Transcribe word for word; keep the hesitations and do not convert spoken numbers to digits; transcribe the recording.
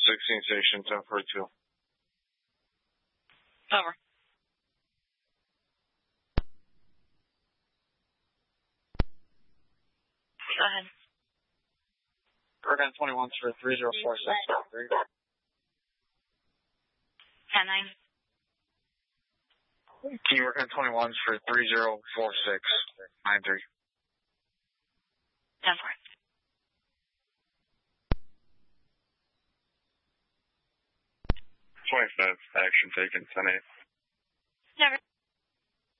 sixteen station, ten forty-two. Over. Go ahead. Oregon twenty-one for three zero four six. ten nine. Key Oregon twenty-one for three zero four six nine three. ten four. twenty-five, action taken, ten eight. Never.